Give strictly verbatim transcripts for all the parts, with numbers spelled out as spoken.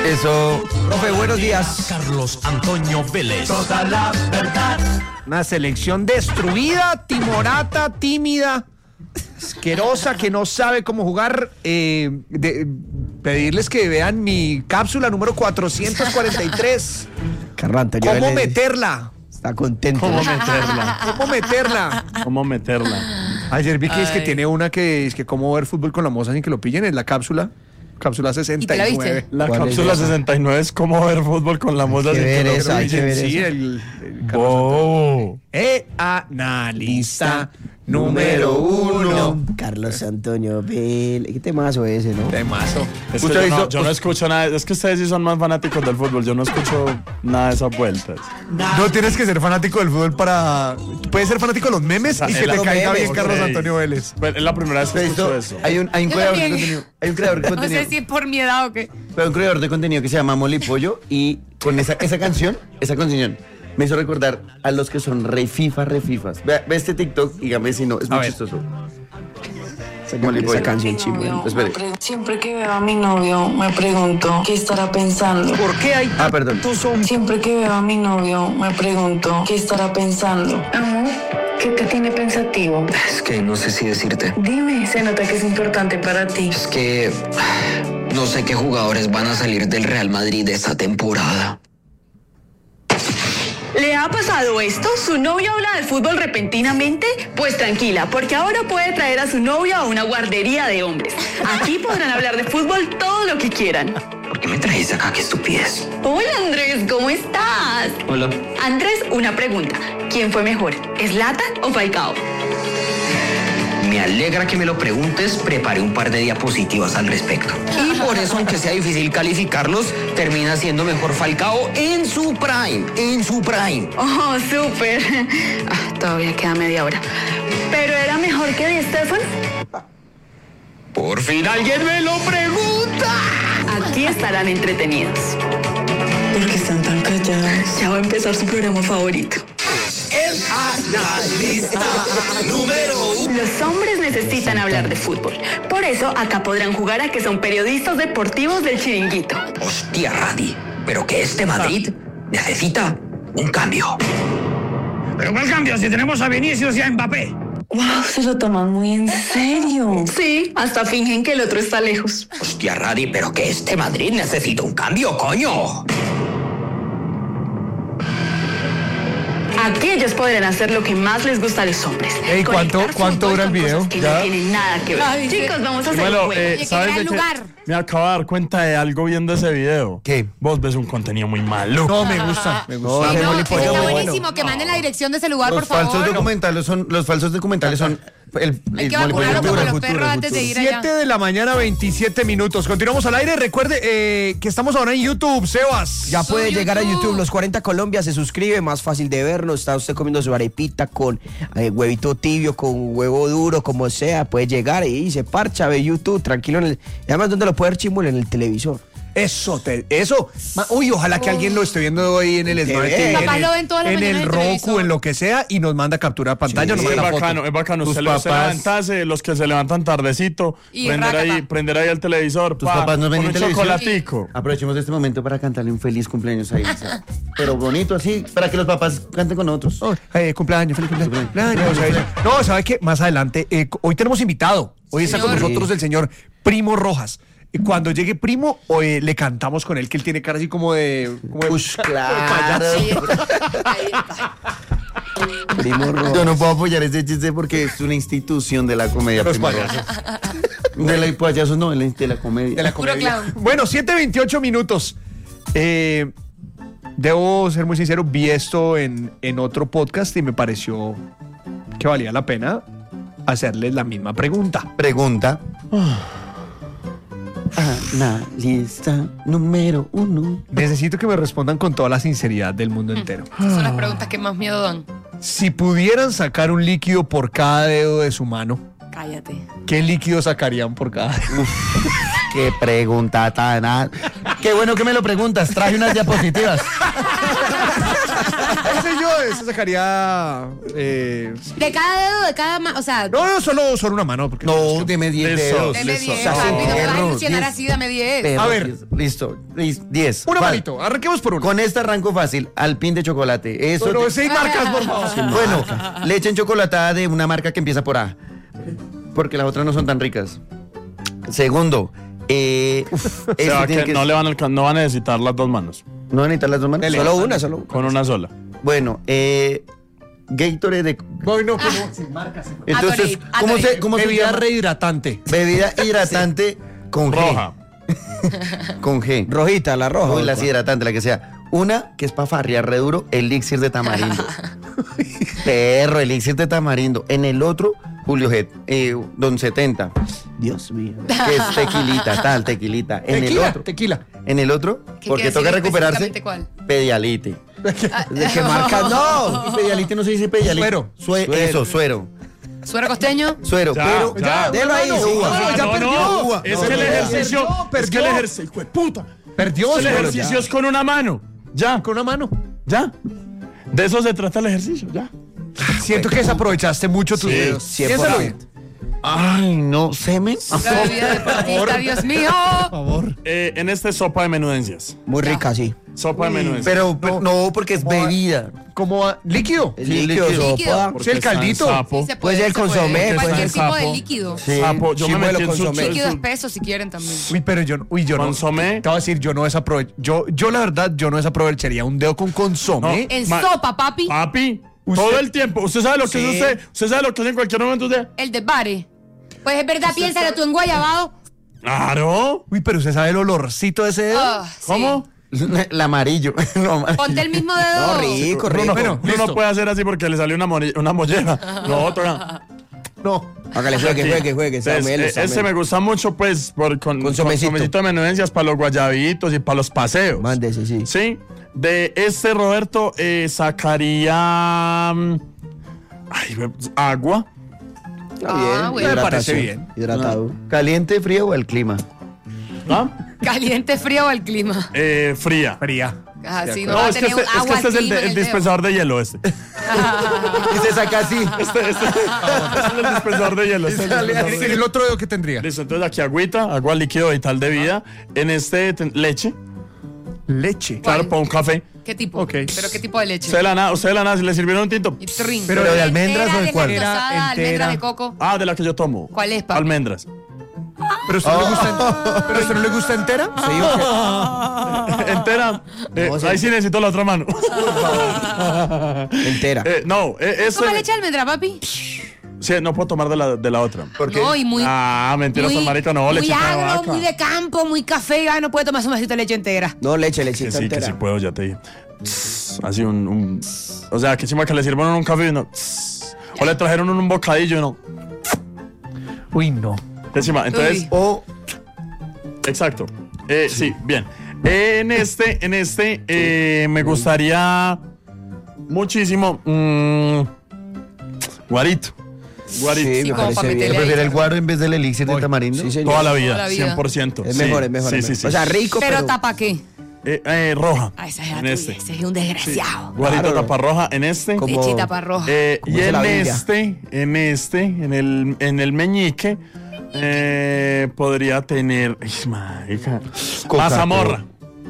Eso. Profe, buenos días. Carlos Antonio Vélez. Toda la verdad. Una selección destruida, timorata, tímida, asquerosa, que no sabe cómo jugar. Eh, de, pedirles que vean mi cápsula número cuatrocientos cuarenta y tres. Carlos Antonio ¿Cómo Vélez meterla? Está contento. ¿Cómo meterla? ¿Cómo meterla? ¿Cómo meterla? Ayer vi que es que Ay. tiene una que es que cómo ver fútbol con la moza sin que lo pillen en la cápsula. Cápsula sesenta y nueve. ¿Y te la viste? La ¿Cuál es cápsula esa? sesenta y nueve es cómo ver fútbol con la moza que sin que ver lo esa, hay que pillen. ver Sí, esa. el, el Carlos Bobo. Eh, analista número uno. Carlos Antonio Vélez. ¿Qué temazo ese, no? Temazo. Es que ¿Usted yo, ha no, visto- yo no escucho nada. Es que ustedes sí son más fanáticos del fútbol. Yo no escucho nada de esas vueltas. No tienes que ser fanático del fútbol para... Puedes ser fanático de los memes y Ah, que el- te caiga memes, bien Carlos ok. Antonio Vélez. Pues es la primera vez que Pero escucho esto- eso. hay un, hay un Yo creador de también. contenido. Hay un creador de No contenido. sé si es por mi edad o qué. Pero un creador de contenido que se llama Molly Pollo y con esa, esa canción, esa canción, me hizo recordar a los que son re FIFA, re FIFAs. Ve, ve este TikTok y dígame si no, es A muy ver. chistoso. Esa, Molly esa Pollo. canción chimba. Espere. Siempre que veo a mi novio me pregunto qué estará pensando. ¿Por qué hay Ah, perdón. tantos hombres? Siempre que veo a mi novio me pregunto qué estará pensando. Amor, ¿qué te tiene pensativo? Es que no sé si decirte. Dime, se nota que es importante para ti. Es que no sé qué jugadores van a salir del Real Madrid esta temporada. ¿Le ha pasado esto? ¿Su novio habla de fútbol repentinamente? Pues tranquila, porque ahora puede traer a su novio a una guardería de hombres. Aquí podrán hablar de fútbol todo lo que quieran. ¿Por qué me trajiste acá? ¡Qué estupidez! Hola Andrés, ¿cómo estás? Hola. Andrés, una pregunta. ¿Quién fue mejor, Zlatan o Falcao? Me alegra que me lo preguntes. Preparé un par de diapositivas al respecto. Y por eso, aunque sea difícil calificarlos, termina siendo mejor Falcao en su prime. En su prime. Oh, súper. Ah, todavía queda media hora. ¿Pero era mejor que Di Stéfano? Por fin alguien me lo pregunta. Aquí estarán entretenidos. ¿Por qué están tan callados? Ya va a empezar su programa favorito. El analista número uno. Los hombres necesitan hablar de fútbol. Por eso acá podrán jugar a que son periodistas deportivos del Chiringuito. Hostia, Radi. Pero que este Madrid necesita un cambio. Pero ¿cuál cambio? Si tenemos a Vinicius y a Mbappé. Wow, se lo toman muy en serio. Sí, hasta fingen que el otro está lejos. Hostia, Radi, pero que este Madrid necesita un cambio, coño. Aquí ellos podrán hacer lo que más les gusta a los hombres. Ey, ¿cuánto- Conectar cuánto fútbol dura el con video? cosas que ¿Ya? no tienen nada que ver. Ay, sí. Chicos, vamos a hacer Bueno, un juego. eh, Oye, ¿sabes que de era qué? el lugar. Me acabo de dar cuenta de algo viendo ese video. ¿Qué? Vos ves un contenido muy malo. No, me gusta, me gusta. Sí, ese no, Molly está Pollo muy buenísimo. bueno. Que manden la dirección de ese lugar, Los por favor. falsos documentales son, los falsos documentales son el, Hay el que Molly Pollo vacunarlo futuro, como el los futuro, perros el antes de futuro. ir allá. siete de la mañana, veintisiete minutos. Continuamos al aire. Recuerde eh, que estamos ahora en YouTube, Sebas. Ya puede YouTube. llegar a YouTube, Los cuarenta Colombia, se suscribe, más fácil de vernos. Está usted comiendo su arepita con eh, huevito tibio, con huevo duro, como sea. Puede llegar y se parcha, ve YouTube, tranquilo. En el, y además, ¿dónde lo puede ver Chimbol? En el televisor. Eso, te, eso. Ma- Uy, ojalá que alguien lo esté viendo hoy en el Qué Smart bien. T V, Papá en lo el, ven todas las en mañanas el en el Roku, televisor. en lo que sea, y nos manda captura de pantalla, nos Sí, es manda la bacano, foto. es bacano. Tus Usted, usted papás- levantarse, los que se levantan tardecito, Y prender ahí, rácata. prender ahí el televisor, Tus pa, papás nos ven con en un televisión. chocolatico. Aprovechemos este momento para cantarle un feliz cumpleaños a Elsa. Pero bonito así, para que los papás canten con nosotros. Oh, eh, cumpleaños, feliz cumpleaños. cumpleaños, ¿sabes? No, ¿sabe qué? Más adelante, eh, hoy tenemos invitado. Hoy está con Señor. nosotros el señor Primo Rojas. Y cuando llegue Primo, eh, le cantamos con él, que él tiene cara así como de... Como de Ush, claro. Ahí está. Ahí está. Primo Rojas. Yo no puedo apoyar ese chiste porque es una institución de la comedia. Los Primo payasos. Rojas. De la payasos no, de la, de la comedia. de la Puro comedia. clown. Bueno, siete veintiocho minutos. Eh, debo ser muy sincero, vi esto en, en otro podcast y me pareció que valía la pena hacerles la misma pregunta. Pregunta. Analista número uno. Necesito que me respondan con toda la sinceridad del mundo entero. Esas son las preguntas que más miedo dan. Si pudieran sacar un líquido por cada dedo de su mano, Cállate. ¿qué líquido sacarían por cada dedo? Qué pregunta tan... a- Qué bueno que me lo preguntas. Traje unas diapositivas. Ese yo, ese sacaría. Eh, De cada dedo, de cada mano. O sea, no, no, solo, solo una mano. Porque No, deme diez Listo. dedos. deme listo. diez. O sea, Papi, no me vas a perro, ilusionar diez. así, dame diez. Perro, A ver. diez. Listo, lis- diez. Una ¿Cuál? manito. Arranquemos por una. Con esta arranco fácil. Alpín de chocolate. Eso. Bueno, te- seis marcas, por favor. Bueno, leche en chocolatada de una marca que empieza por A. Porque las otras no son tan ricas. Segundo, eh, uf, O este sea, tiene que que- no le van a, alcan- no van a necesitar las dos manos. ¿No van a necesitar las dos manos? Solo una, solo una. Con una sola. Bueno, eh, Gatorade de... Bueno, como sin marcas. Entonces, Gatorade, ¿cómo se, Gatorade. cómo se Bebida llama? rehidratante. Bebida hidratante con G. Roja. Con G. Rojita, la roja. Uy, la ¿cuál? hidratante, la que sea. Una que es para farrear re duro, elixir de tamarindo. Perro, elixir de tamarindo. En el otro, Julio G, eh, Don setenta, Dios mío. que es tequilita, tal, tequilita. En Tequila, el otro, tequila. en el otro, ¿Qué porque quiere toca decir recuperarse, específicamente cuál? Pedialite. ¿De qué marca? No. Y Pedialite no se dice Pedialite. Suero. Sue- Suero. Eso, suero. ¿Suero costeño? Suero, Ya, pero... ya. Delo ahí, no, de uva. no, ya no, perdió. no, es No, que el no, ejercicio, perdió, es que el perdió. ejercicio, hijo de puta. Perdió. El Suero, ejercicio ya. es con una mano. Ya, Con una mano. ya. De eso se trata el ejercicio, ya. Siento que desaprovechaste mucho tus Sí, dedos. cien Piénsalo por bien. ciento. Ay, no, semen. La bebida deportista, Dios mío. Por favor. Eh, en este sopa de menudencias. Muy rica, sí. Sopa de menudencias. Pero, pero no, porque es bebida. Como ah, líquido. El Sí, líquido, líquido. sopa. Porque Sí, el está en caldito. sapo. Sí, se Puede ser se puede. consomé, puede Cualquier ser tipo de sapo. líquido. Sí. Sapo, yo me Chimuelo metí en con su, somé. su- Líquido su- espeso si quieren también. Uy, pero yo, uy, yo no. Consomé. Te voy a decir, yo no desaprovecho. Yo, yo la verdad, yo no desaprovecharía un dedo con consomé. En Ma- sopa, papi. Papi, Usted- todo el tiempo. ¿Usted sabe lo que Sí. es usted? ¿Usted sabe lo que es en cualquier momento usted? El de bare. Pues es verdad, piénsalo tú en guayabado. Claro. Uy, pero usted sabe el olorcito de ese dedo. Ah, sí. ¿Cómo? El amarillo. No, ma- Ponte el mismo dedo. No, rico, Uno, rico. no- Bueno, uno no listo. puede hacer así porque le salió una, mori- una mollera. Lo otro no. No. Hágale, juegue, juegue, juegue. Entonces, Samelo, eh, ese Samelo. me gusta mucho, pues, por, con, Con somecito. somecito de menudencias para los guayabitos y para los paseos. Mándese, sí. Sí. De este Roberto eh, sacaría mm, ay, ve- agua. Está Ah, bien. bueno. Me parece hidratación. bien. Hidratado. ¿Caliente, frío o el clima? ¿Ah? Caliente, frío o el clima. Eh, fría. Fría. Así no, No, va a es que tener este, es, que agua este es el, clima de- en el el dedo. dispensador de hielo este. Y se saca así. Este, este, este es el dispensador de hielo. este es el dispensador de ¿El, hielo. el otro dedo que tendría? Listo, entonces aquí agüita, agua líquido y tal de vida. En este ten- leche, Leche. ¿Cuál? claro, para un café. ¿Qué tipo? Ok. ¿Pero qué tipo de leche? Usted de la nada, usted de la nada, si le sirvieron un tinto. Y trin. Pero de almendras Entera, o de cuál? deslactosada, Entera, almendra entera. de coco. Ah, de la que yo tomo. ¿Cuál es, papi? Almendras. ¿Pero a usted no le gusta, ¿pero a usted no le gusta entera? Entera. Eh, No, sí. ahí sí necesito la otra mano. Entera. Eh, no, eh, ¿Toma ese. leche de almendra, papi? Sí, no puedo tomar de la, de la otra. ¿Por qué? No, y muy. Ah, mentira, muy, San Marica, no, muy lechita de agro, vaca. muy de campo, muy café. Ay, no puede tomar su vasito de leche entera. No, leche, Que lechita sí, que entera. sí puedo, ya te dije. Así un, un- O sea, que encima que le sirvan un café y uno. O le trajeron un bocadillo y uno. Uy, no. Encima, entonces. Uy. O Exacto. Eh, sí. bien. En este, en este, eh, me gustaría muchísimo. mm, guarito. Guarito. Sí, Sí, me como parece pa' bien. meterle prefiere el guaro en vez del elixir de tamarindo. Sí, señor. Toda la vida, Toda la vida. cien por ciento. Es sí, mejor, es mejor. Sí, es sí, mejor. sí. O sea, rico, Pero, pero... ¿tapa qué? Eh, eh, roja. Ah, esa es la en tuya. este. Ese es un desgraciado. Guarito Claro. tapa roja en este. Como- Leche y tapa roja. Eh, y Como dice en la Biblia. este, en este, en el, en el meñique, eh, podría tener. Ay, marica. Coca-Cola. Mazamorra.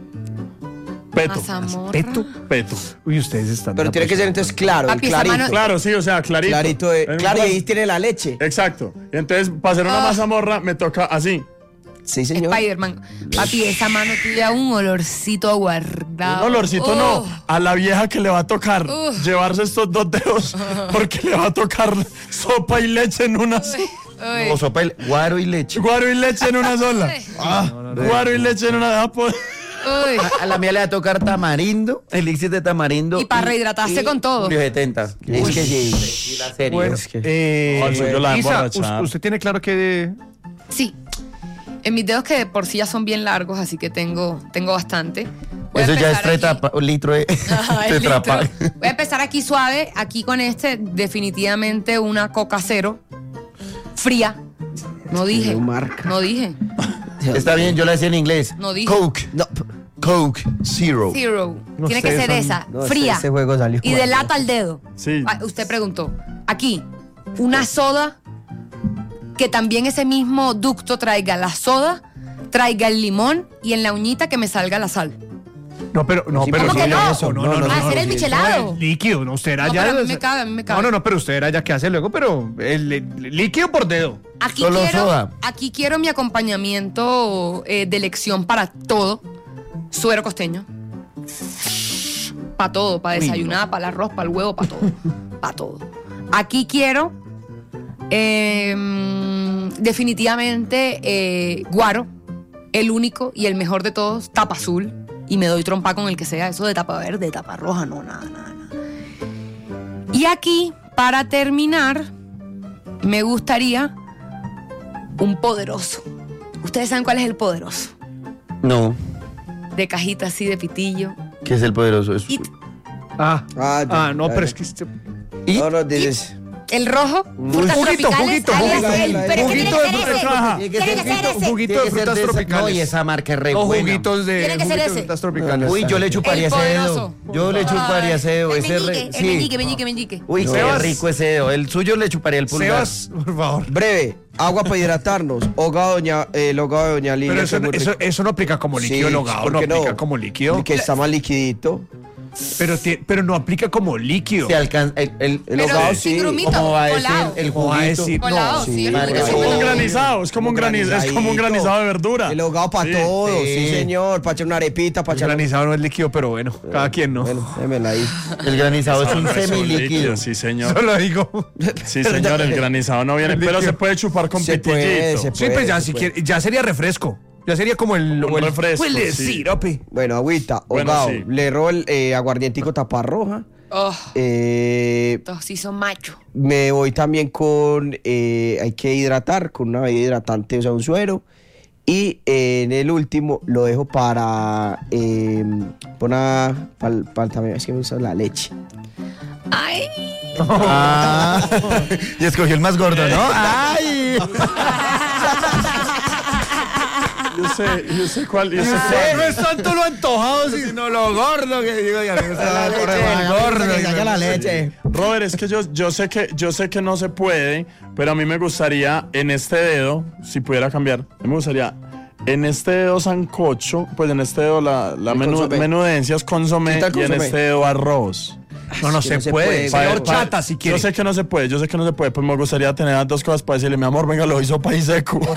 Peto. Mazamorra. ¿Peto? Peto. Uy, ustedes están... Pero tiene que ser entonces claro, el Papi, esa clarito. mano- Claro, sí, o sea, clarito. Clarito, de- En claro, y igual- ahí tiene la leche. Exacto. Y entonces, para hacer una Ah. mazamorra, me toca así. Sí, señor. Spider-Man. Papi, esa mano tuya, un olorcito guardado. Un olorcito Oh. no. A la vieja que le va a tocar Uh. llevarse estos dos dedos, porque le va a tocar sopa y leche en una sola. Uy. O sopa, el guaro y leche. Guaro y leche en una sola. Ah, guaro y leche en una. Ah, pues. Uy. A la mía le va a tocar tamarindo, elixir de tamarindo. Y para rehidratarse con todo. Julio setenta. Es que sí. Y la serie. Bueno, Es que- eh, Al suyo la Isa, emborrachada. us- usted tiene claro que... Sí. En mis dedos que de por sí ya son bien largos, así que tengo, tengo bastante. Voy a Eso ya es empezar tres aquí. tapas, un litro de Ajá, el Tetra Pak. litro. Voy a empezar aquí suave. Aquí con este, definitivamente una Coca Cero. Fría. No dije. No marca. No dije. Está bien, yo la decía en inglés. No dije. Coke. No, Coke Zero. Zero. No Tiene sé, que ser son- esa, no sé, fría. este juego salió y de mal. lata al dedo. Sí. Ah, usted preguntó. Aquí, una soda que también ese mismo ducto traiga la soda, traiga el limón y en la uñita que me salga la sal. No, pero no, Sí, pero ¿cómo que no? eso, no, no, no, Va a no, ser el no, michelado. no, el líquido, no, usted era No, ya. pero a mí me cabe, a mí me cabe. No, no, no, pero usted era ya que hace luego, pero el, el líquido por dedo. Aquí Solo quiero, soda. aquí quiero mi acompañamiento eh, de elección para todo. Suero costeño. Para todo, para desayunar, para el arroz, para el huevo, para todo. Para todo. Aquí quiero eh, definitivamente eh, guaro, el único y el mejor de todos, tapa azul. Y me doy trompa con el que sea. Eso de tapa verde, tapa roja, no, nada, nada, nada. Y aquí, para terminar, me gustaría un poderoso. ¿Ustedes saben cuál es el poderoso? No. De cajita así, de pitillo. ¿Qué es el poderoso? Es- Y Ah, Ah, ah, ya, no, ya, pero ya. es que este- ¿Y? No, no, dices. el rojo, frutas Juguito, tropicales. juguito, alias juguito, el- juguito, pero es que juguito tiene de que ser frutas ese. rojas. Tiene que ser ese. juguito Tiene de que ser frutas de esa- tropicales. No, y esa marca es re Los buena. juguitos de, Tiene que ser juguitos de ese. frutas tropicales. Uy, yo le chuparía El ese dedo. poderoso. Yo le chuparía ese dedo. El Ese re- meñique, el sí. meñique, meñique, meñique. Uy, qué Sebas. rico ese dedo. El suyo le chuparía el pulgar. Sebas, por favor. Breve, agua para hidratarnos. Hogado, doña, eh, el hogado de Doña Lilia. Pero que eso, es muy eso, rico. eso no aplica como líquido, Sí, el hogado ¿por no qué aplica como líquido. El que está más liquidito. Pero, ti- pero no aplica como líquido. Se alcanza. El, el, El Pero hogado sin sí. grumito, ¿Cómo va a decir? colado. El ¿Cómo va a juguito. decir? Colado, sí, sí, el marca- juguito Es como un colado. granizado, es como un graniz, es como un granizado de verdura. El hogado para Sí. todo, sí. Sí. señor. Para echar una arepita, para El echar. granizado no es líquido, pero bueno, cada quien no. Bueno, démela ahí. El granizado es un Eso, semilíquido. Sí, señor. Solo digo. Sí, señor, el granizado no viene, pero se puede chupar con Se puede, pitillito. se Sí, pues ya, se si puede. quiere, ya sería refresco. Ya sería como el, Un o el refresco, o el sí. sirope. Bueno, agüita, Bueno, hogado. sí. Le robo el eh, aguardientico taparroja. Oh, Eh, todos sí son machos. me voy también con. eh, hay que hidratar con una bebida hidratante, o sea, un suero. Y eh, en el último lo dejo para. Eh, para, para, para también. Es que me gusta la leche. Ay. Ah, y escogió el más gordo, ¿no? ¡Ay! Yo sé, yo sé cuál, yo sé No cuál. es tanto lo antojado, sino lo gordo que digo. Ya me gusta la leche del gordo. la leche. Robert, es que yo, yo sé que yo sé que no se puede, pero a mí me gustaría en este dedo, si pudiera cambiar, a mí me gustaría en este dedo sancocho, pues en este dedo la, la El menu- consomé. menudencias consomé Quita el y en consomé. este dedo arroz. No, no que se no se puede. puede, Señor Pa- pa- Chata, si Yo quiere. sé que no se puede, yo sé que no se puede, pues me gustaría tener las dos cosas para decirle, mi amor, venga, lo hizo país seco. Por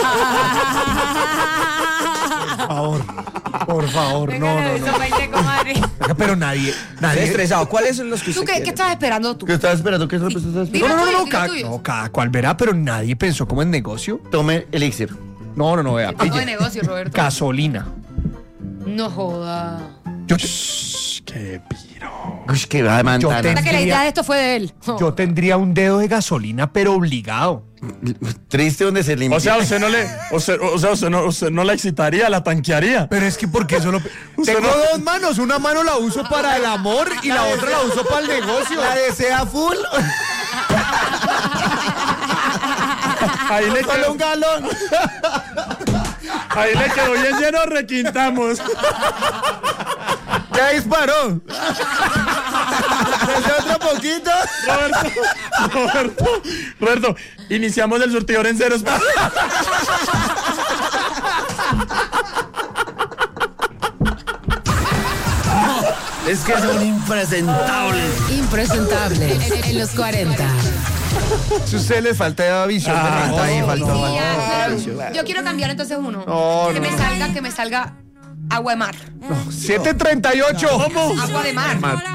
favor. Por favor, no, no, no. Pero nadie, Estoy nadie. estresado. ¿Cuáles son los que ¿Tú usted qué, qué quiere? estabas esperando tú? ¿Qué estás esperando? ¿Qué estás Sí. esperando? Diga No, no, no, tuyo, no, diga cada, tuyo. no, cada cual verá, pero nadie pensó como en negocio. Tome elixir. No, no, no, vea. ¿Qué tipo de pille. negocio, Roberto? Gasolina. No joda. Yo, Qué piro. Uy, qué va de Yo manzana. te- Hasta que la idea de esto fue de él. yo tendría un dedo de gasolina, pero obligado. Triste donde se limpia. O sea, usted no le, o sea, o sea, usted no, usted no la excitaría, la tanquearía. Pero es que porque eso lo. Usted Tengo no- dos manos. Una mano la uso para el amor y la otra la uso para el negocio. ¿La desea full? Ahí le Solo quedó, un galón. ahí le quedó bien lleno, requintamos. Ya disparó. ¿Desea otro poquito? Roberto, Roberto, Roberto, iniciamos el surtidor en ceros. Es que son impresentables. Impresentable en, en los cuarenta. Si a usted le falta visión de Ah, negocio. ahí falta. Sí, ya, pero yo quiero cambiar entonces uno. No, que no, me no. salga, que me salga agua de mar. siete treinta y ocho. Agua de mar.